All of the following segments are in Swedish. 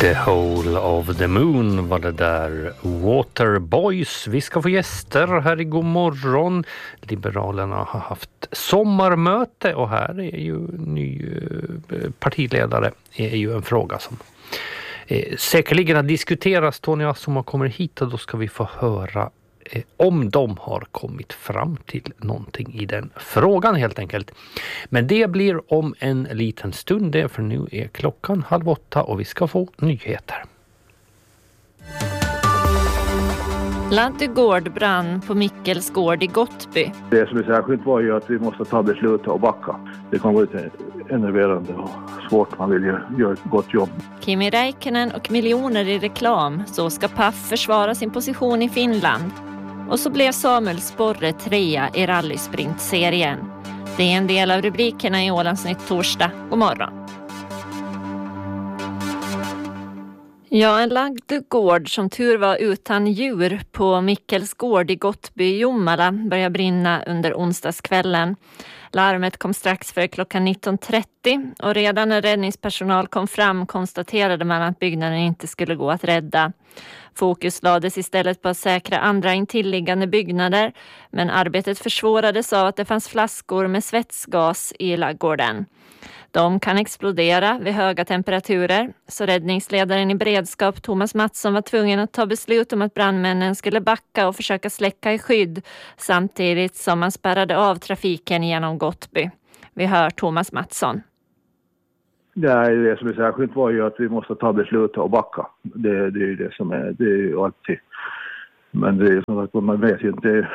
The Whole of the Moon var det där. Waterboys. Vi ska få gäster här i God morgon. Liberalerna har haft sommarmöte och här är ju ny partiledare är ju en fråga som säkerligen att diskuteras. Tony Assoma kommer hit och då ska vi få höra om de har kommit fram till någonting i den frågan helt enkelt. Men det blir om en liten stund det, för nu är klockan 7:30 och vi ska få nyheter. Lantugård brann på Mikkels gård i Gottby. Det som är särskilt var ju att vi måste ta beslut och backa. Det kan vara lite enerverande och svårt, man vill göra ett gott jobb. Kimi Räikkönen och miljoner i reklam, så ska Paf försvara sin position i Finland. Och så blev Samuel Sporre 3 i rallysprintserien. Det är en del av rubrikerna i Ålandsnytt torsdag. God morgon. Ja, en lagd gård som tur var utan djur på Mikkels gård i Gottby i Jomala började brinna under onsdagskvällen. Larmet kom strax före klockan 19.30 och redan när räddningspersonal kom fram konstaterade man att byggnaden inte skulle gå att rädda. Fokus lades istället på att säkra andra intilliggande byggnader, men arbetet försvårades av att det fanns flaskor med svetsgas i laggården. De kan explodera vid höga temperaturer, så räddningsledaren i beredskap Thomas Mattsson var tvungen att ta beslut om att brandmännen skulle backa och försöka släcka i skydd samtidigt som man spärrade av trafiken genom Gottby. Vi hör Thomas Mattsson. Det som är särskilt var ju att vi måste ta beslut och backa. Det är ju det som är, det är ju alltid. Men det är som att man vet ju inte,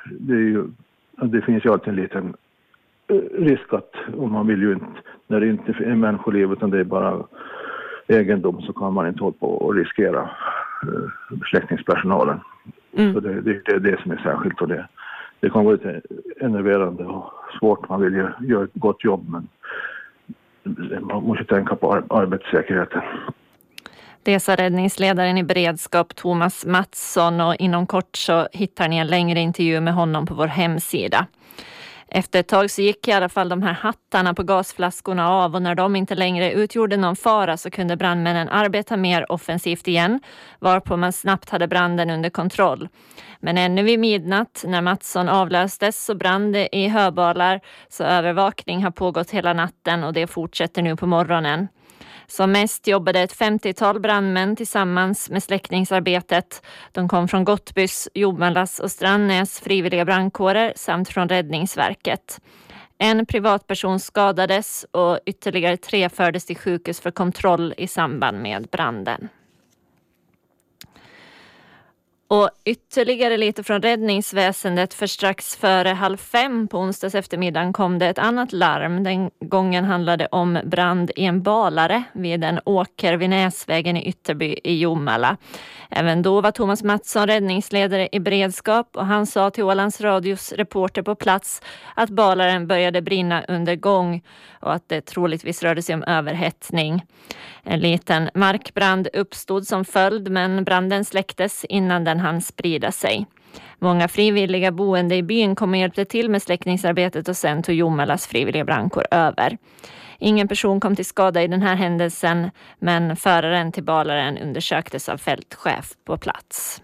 det finns ju alltid en liten risk att om man vill ju inte, när det inte är människoliv utan det är bara egendom, så kan man inte hålla på och riskera släckningspersonalen. Så det är det som är särskilt, och det kan vara lite enerverande och svårt, man vill ju göra ett gott jobb, men man måste tänka på arbetssäkerheten. Det sa räddningsledaren i beredskap Thomas Mattsson, och inom kort så hittar ni en längre intervju med honom på vår hemsida. Efter ett tag så gick i alla fall de här hattarna på gasflaskorna av, och när de inte längre utgjorde någon fara så kunde brandmännen arbeta mer offensivt igen, varpå man snabbt hade branden under kontroll. Men ännu vid midnatt när Mattsson avlöstes så brann det i höbalar, så övervakning har pågått hela natten och det fortsätter nu på morgonen. Som mest jobbade ett 50-tal brandmän tillsammans med släckningsarbetet. De kom från Gottbys, Jomalas och Strandnäs frivilliga brandkårer samt från Räddningsverket. En privatperson skadades och ytterligare 3 fördes till sjukhus för kontroll i samband med branden. Och ytterligare lite från räddningsväsendet, för strax före 4:30 på onsdags eftermiddagen kom det ett annat larm. Den gången handlade om brand i en balare vid en åker vid Näsvägen i Ytterby i Jomala. Även då var Thomas Mattsson räddningsledare i beredskap, och han sa till Ålands Radios reporter på plats att balaren började brinna under gång och att det troligtvis rörde sig om överhettning. En liten markbrand uppstod som följd, men branden släcktes innan den hann sprida sig. Många frivilliga boende i byn kom och hjälpte till med släckningsarbetet, och sen tog Jomalas frivilliga brandkår över. Ingen person kom till skada i den här händelsen, men föraren till balaren undersöktes av fältchef på plats.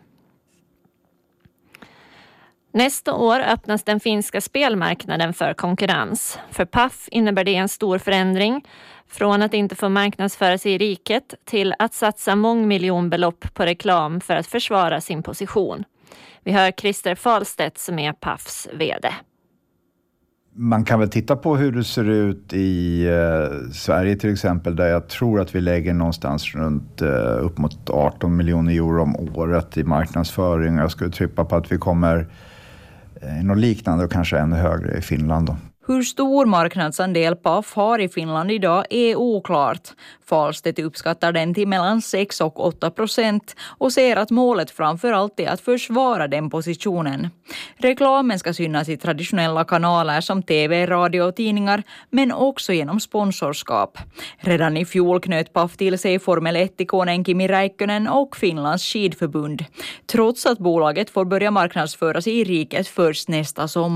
Nästa år öppnas den finska spelmarknaden för konkurrens. För Paf innebär det en stor förändring. Från att inte få marknadsföra sig i riket till att satsa mångmiljonbelopp på reklam för att försvara sin position. Vi hör Christer Falstedt som är Pafs vd. Man kan väl titta på hur det ser ut i Sverige till exempel, där jag tror att vi lägger någonstans runt upp mot 18 miljoner euro om året i marknadsföring. Jag skulle trycka på att vi kommer något liknande och kanske ännu högre i Finland då. Hur stor marknadsandel Paf har i Finland idag är oklart. Falstedt uppskattar den till mellan 6 och 8% och ser att målet framförallt är att försvara den positionen. Reklamen ska synas i traditionella kanaler som tv, radio och tidningar, men också genom sponsorskap. Redan i fjol knöt Paf till sig Formel 1-ikonen Kimi Räikkönen och Finlands skidförbund, trots att bolaget får börja marknadsföra sig i riket först nästa sommar.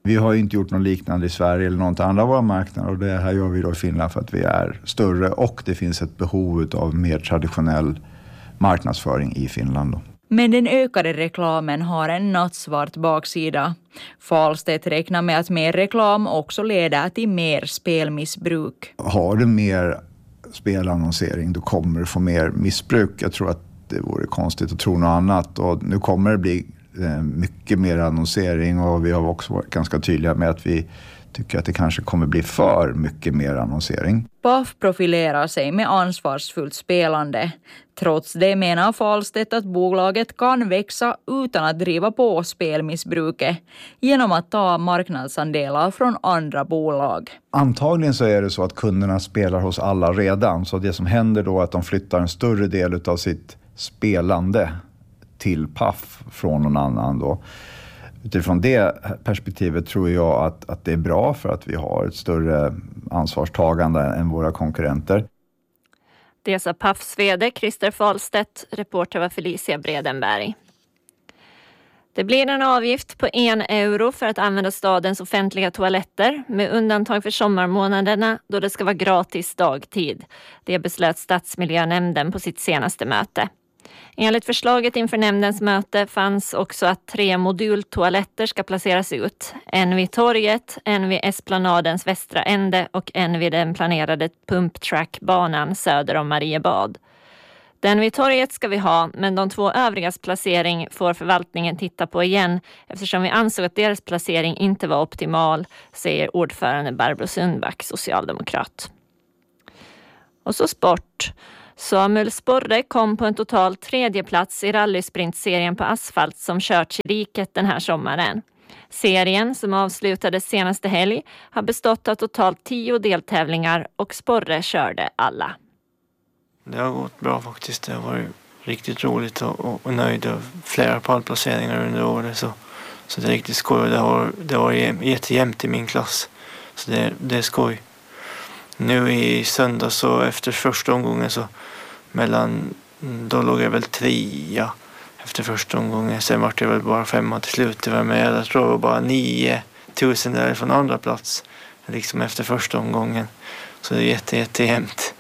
Vi har inte gjort något liknande i Sverige eller något annat av våra marknader, och det här gör vi då i Finland för att vi är större och det finns ett behov av mer traditionell marknadsföring i Finland då. Men den ökade reklamen har en nattsvart baksida. Falstedt räknar med att mer reklam också leder till mer spelmissbruk. Har du mer spelannonsering då kommer du få mer missbruk. Jag tror att det vore konstigt att tro något annat, och nu kommer det bli mycket mer annonsering, och vi har också varit ganska tydliga med att vi tycker att det kanske kommer bli för mycket mer annonsering. Paf profilerar sig med ansvarsfullt spelande. Trots det menar Falstedt att bolaget kan växa utan att driva på spelmissbruket genom att ta marknadsandelar från andra bolag. Antagligen så är det så att kunderna spelar hos alla redan, så det som händer då är att de flyttar en större del av sitt spelande till Paf från någon annan då. Utifrån det perspektivet tror jag att det är bra för att vi har ett större ansvarstagande än våra konkurrenter. Det sa Pafs vd Christer Falstedt, reporter var Felicia Bredenberg. Det blir en avgift på 1 euro för att använda stadens offentliga toaletter, med undantag för sommarmånaderna då det ska vara gratis dagtid. Det beslöt stadsmiljönämnden på sitt senaste möte. Enligt förslaget inför nämndens möte fanns också att 3 modultoaletter ska placeras ut. En vid torget, en vid Esplanadens västra ände och en vid den planerade pumptrackbanan söder om Mariebad. Den vid torget ska vi ha, men de 2 övrigas placering får förvaltningen titta på igen eftersom vi ansåg att deras placering inte var optimal, säger ordförande Barbro Sundback, socialdemokrat. Och så sport. Samuel Sporre kom på en total 3:e plats i rallysprintserien på asfalt som körts i riket den här sommaren. Serien, som avslutades senaste helg, har bestått av totalt 10 deltävlingar och Sporre körde alla. Det har gått bra faktiskt. Det har varit riktigt roligt och nöjd av flera pallplaceringar under året. Så det är riktigt skoj. Det har jättejämnt i min klass. Så det är skoj. Nu i söndag så efter första omgången så då låg jag väl 3 efter första omgången. Sen var det väl bara 5 till slut. Men jag tror det var bara 9000 där från andra plats liksom efter första omgången. Så det är jättejämnt.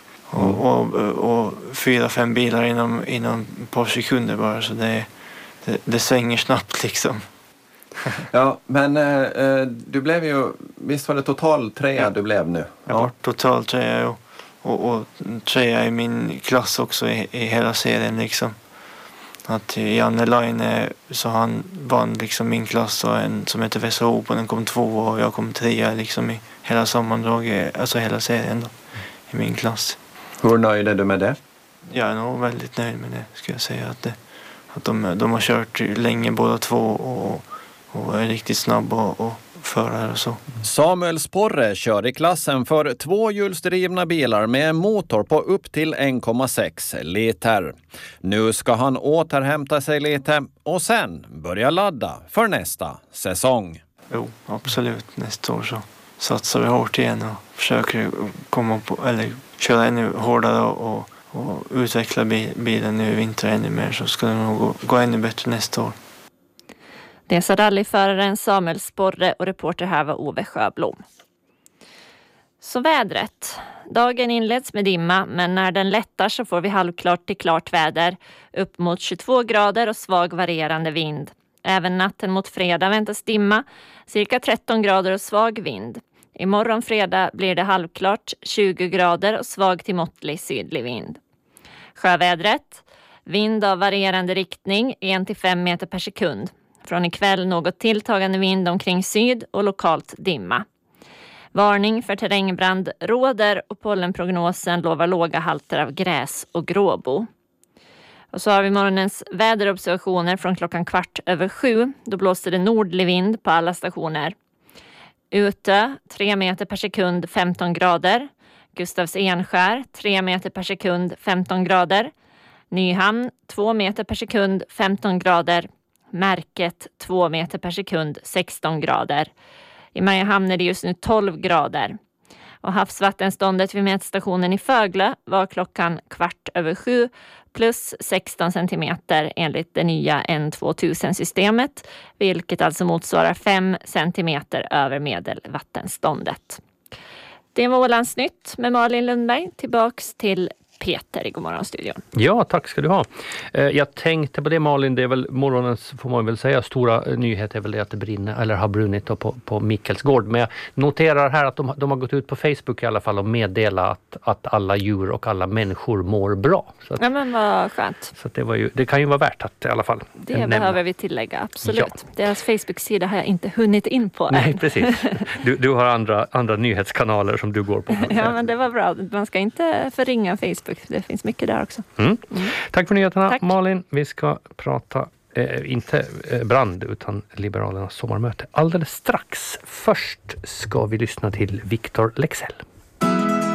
Och 4-5 bilar inom ett par sekunder bara. Så det svänger snabbt liksom. Ja, men du blev ju, visst var det total 3 du blev nu? Jag var total 3 och 3 i min klass också i hela serien liksom. Att Janne Laine, så han vann liksom min klass, och en som heter Vesa Open, den kom 2 och jag kom 3 liksom i hela sammandraget, alltså hela serien då, i min klass. Hur nöjd är du med det? Jag är nog väldigt nöjd med det, ska jag säga, att de har kört länge båda 2 och är riktigt snabba och förare och så. Samuel Sporre kör i klassen för 2-hjulsdrivna bilar med motor på upp till 1,6 liter. Nu ska han återhämta sig lite och sen börja ladda för nästa säsong. Jo, absolut. Nästa år så satsar vi hårt igen och försöker köra ännu hårdare och utveckla bilen nu i vinter ännu mer, så ska det nog gå ännu bättre nästa år. Det sa rallyföraren Samuel Sporre och reporter här var Ove Sjöblom. Så vädret. Dagen inleds med dimma, men när den lättar så får vi halvklart till klart väder. Upp mot 22 grader och svag varierande vind. Även natten mot fredag väntas dimma, cirka 13 grader och svag vind. Imorgon fredag blir det halvklart, 20 grader och svag till måttlig sydlig vind. Sjövädret. Vind av varierande riktning, 1-5 meter per sekund. Från ikväll något tilltagande vind omkring syd och lokalt dimma. Varning för terrängbrand råder och pollenprognosen lovar låga halter av gräs och gråbo. Och så har vi morgonens väderobservationer från klockan 6:15. Då blåste det nordlig vind på alla stationer. Ute 3 meter per sekund 15 grader. Gustavs Enskär 3 meter per sekund 15 grader. Nyhamn 2 meter per sekund 15 grader. Märket 2 meter per sekund 16 grader. I Mariehamn är det just nu 12 grader. Och havsvattenståndet vid mätstationen i Fögle var klockan 6:15 plus 16 centimeter enligt det nya N2000-systemet, vilket alltså motsvarar 5 centimeter över medelvattenståndet. Det var Ålandsnytt med Malin Lundberg. Tillbaks till Peter i Godmorgonstudion. Ja, tack ska du ha. Jag tänkte på det, Malin, det är väl morgonens, får man väl säga, stora nyhet är väl det att det brinner, eller har brunnit på Mikkelsgård. Men jag noterar här att de har gått ut på Facebook i alla fall och meddelat att alla djur och alla människor mår bra. Så att, ja, men vad skönt. Så att det kan ju vara värt att i alla fall det nämna. Behöver vi tillägga, absolut. Ja. Deras Facebook-sida har jag inte hunnit in på. Nej, precis. Du har andra nyhetskanaler som du går på. Ja, men det var bra. Man ska inte förringa Facebook. Det finns mycket där också. Tack för nyheterna, Tack. Malin. Vi ska prata inte brand utan Liberalernas sommarmöte alldeles strax. Först ska vi lyssna till Victor Leksell.